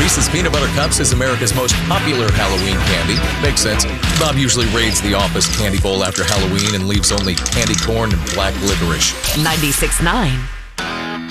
Reese's Peanut Butter Cups is America's most popular Halloween candy. Makes sense. Bob usually raids the office candy bowl after Halloween and leaves only candy corn and black licorice. 96.9